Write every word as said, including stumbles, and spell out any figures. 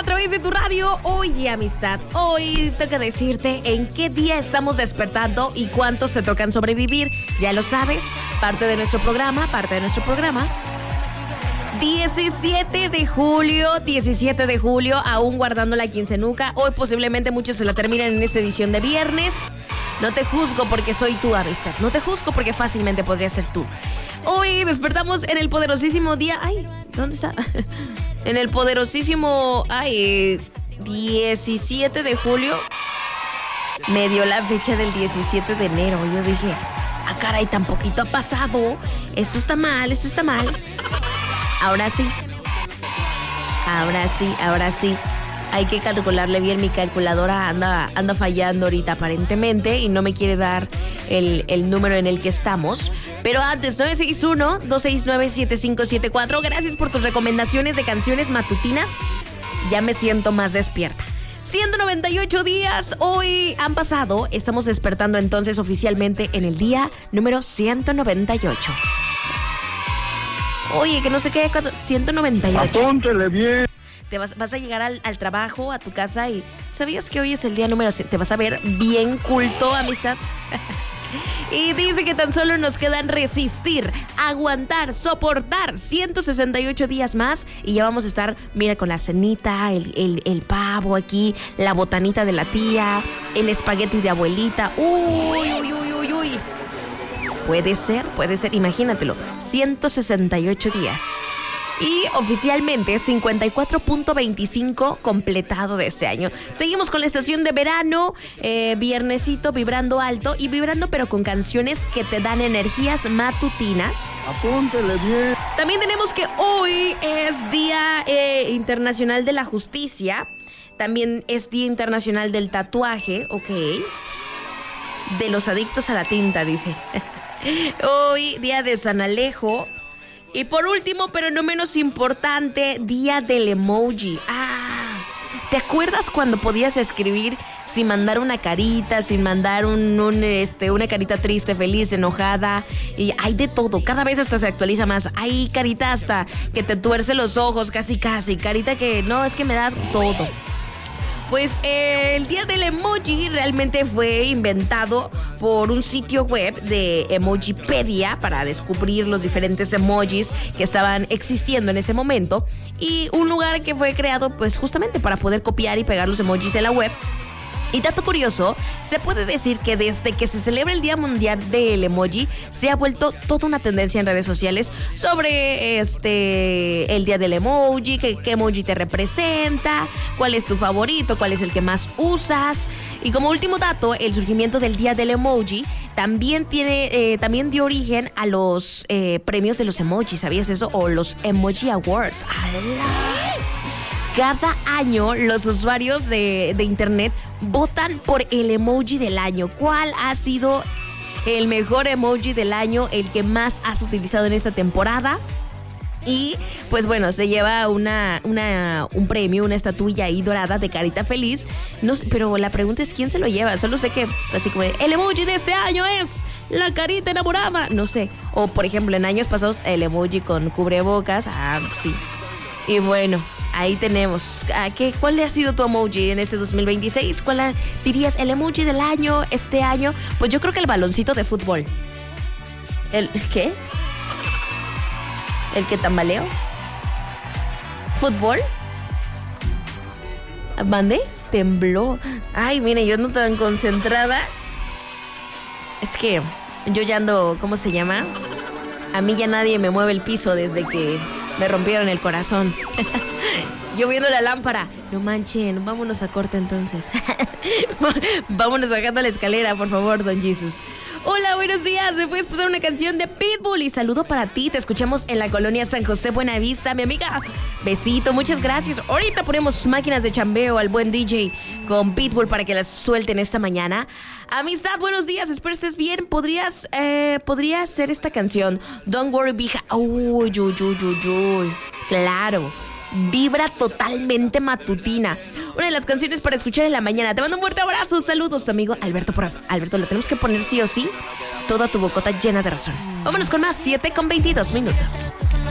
a través de tu radio. Oye, amistad, hoy tengo que decirte en qué día estamos despertando y cuántos te tocan sobrevivir. Ya lo sabes, parte de nuestro programa, parte de nuestro programa. diecisiete de julio, diecisiete de julio, aún guardando la quincenuca. Hoy posiblemente muchos se la terminen en esta edición de viernes. No te juzgo porque soy tu amistad. No te juzgo porque fácilmente podría ser tú. Hoy despertamos en el poderosísimo día... Ay, ¿dónde está? En el poderosísimo... Ay, diecisiete de julio. Me dio la fecha del diecisiete de enero. Yo dije, ah, caray, tan poquito ha pasado. Esto está mal, esto está mal. Ahora sí. Ahora sí, ahora sí. Hay que calcularle bien. Mi calculadora anda, anda fallando ahorita aparentemente y no me quiere dar el, el número en el que estamos. Pero antes, nueve seis uno, dos seis nueve, siete cinco siete cuatro. Gracias por tus recomendaciones de canciones matutinas. Ya me siento más despierta. ciento noventa y ocho días hoy han pasado. Estamos despertando entonces oficialmente en el día número ciento noventa y ocho. Oye, que no sé qué, ciento noventa y ocho. Apúntele bien. Te vas, vas a llegar al, al trabajo, a tu casa y ¿sabías que hoy es el día número cien? Te vas a ver bien culto, amistad. Y dice que tan solo nos quedan resistir, aguantar, soportar ciento sesenta y ocho días más y ya vamos a estar, mira, con la cenita, el, el, el pavo aquí, la botanita de la tía, el espagueti de abuelita. Uy, uy, uy, uy, uy. Puede ser, puede ser, imagínatelo, ciento sesenta y ocho días. Y oficialmente cincuenta y cuatro punto veinticinco completado de este año. Seguimos con la estación de verano, eh, viernesito, vibrando alto y vibrando pero con canciones que te dan energías matutinas. Apúntele bien. También tenemos que hoy es Día eh, Internacional de la Justicia. También es Día Internacional del Tatuaje, ok. De los adictos a la tinta, dice. Hoy, Día de San Alejo. Y por último, pero no menos importante, Día del Emoji. Ah, ¿te acuerdas cuando podías escribir sin mandar una carita, sin mandar un, un, este, una carita triste, feliz, enojada? Y hay de todo, cada vez hasta se actualiza más. Hay carita hasta que te tuerce los ojos, casi casi. Carita que no, es que me das todo. Pues eh, el Día del Emoji realmente fue inventado por un sitio web de Emojipedia para descubrir los diferentes emojis que estaban existiendo en ese momento y un lugar que fue creado pues justamente para poder copiar y pegar los emojis en la web. Y dato curioso, se puede decir que desde que se celebra el Día Mundial del Emoji, se ha vuelto toda una tendencia en redes sociales sobre este el Día del Emoji, qué, qué emoji te representa, cuál es tu favorito, cuál es el que más usas. Y como último dato, el surgimiento del Día del Emoji también tiene, eh, también dio origen a los eh, premios de los emojis, ¿sabías eso? O los Emoji Awards. ¡Ala! Cada año los usuarios de, de internet votan por el emoji del año. ¿Cuál ha sido el mejor emoji del año, el que más has utilizado en esta temporada? Y pues bueno, se lleva una, una, un premio, una estatuilla ahí dorada de carita feliz. No sé, pero la pregunta es ¿quién se lo lleva? Solo sé que así como de, el emoji de este año es la carita enamorada. No sé. O por ejemplo, en años pasados el emoji con cubrebocas. Ah, sí. Y bueno, ahí tenemos. ¿Qué, ¿Cuál ha sido tu emoji en este dos mil veintiséis? ¿Cuál ha, dirías el emoji del año este año? Pues yo creo que el baloncito de fútbol. ¿El qué? ¿El que tambaleo? ¿Fútbol? ¿Mande? Tembló. Ay, mire, yo no tan concentrada. Es que yo ya ando, ¿cómo se llama? A mí ya nadie me mueve el piso desde que me rompieron el corazón. Yo viendo la lámpara. No manchen, vámonos a corte entonces. Vámonos bajando la escalera, por favor, don Jesus. Hola, buenos días. ¿Me puedes pasar una canción de Pitbull? Y saludo para ti. Te escuchamos en la colonia San José Buenavista, mi amiga. Besito, muchas gracias. Ahorita ponemos máquinas de chambeo al buen D J con Pitbull para que las suelten esta mañana. Amistad, buenos días. Espero estés bien. ¿Podrías, eh, podría ser esta canción? Don't worry, bija. Uy, uy, uy, uy, uy. Claro. Vibra totalmente matutina. Una de las canciones para escuchar en la mañana. Te mando un fuerte abrazo. Saludos, amigo Alberto Porras. Alberto, la tenemos que poner sí o sí. Toda tu bocota llena de razón. Vámonos con más. siete con veintidós minutos.